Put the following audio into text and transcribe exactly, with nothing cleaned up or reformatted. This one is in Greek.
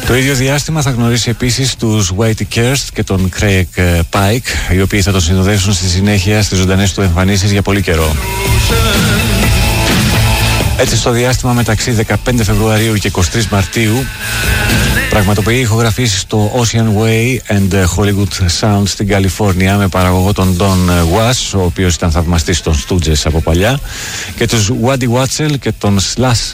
Το ίδιο διάστημα θα γνωρίσει επίσης τους Whitey Kirst και τον Craig Pike, οι οποίοι θα τον συνοδεύσουν στη συνέχεια στις ζωντανές του εμφανίσεις για πολύ καιρό. Έτσι, στο διάστημα μεταξύ δεκαπέντε Φεβρουαρίου και εικοστή τρίτη Μαρτίου πραγματοποιεί ηχογραφήσεις στο Ocean Way and Hollywood Sound στην Καλιφόρνια με παραγωγό τον Don Was, ο οποίος ήταν θαυμαστής των Stooges από παλιά, και τους Waddy Wachtel και τον Slash